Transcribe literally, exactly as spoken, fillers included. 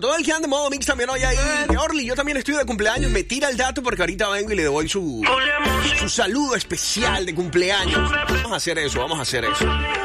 todo el que anda de modo mix también hoy ahí. Orly, yo también estoy de cumpleaños. Me tira el dato porque ahorita vengo y le doy su, su saludo especial de cumpleaños. Vamos a hacer eso, vamos a hacer eso.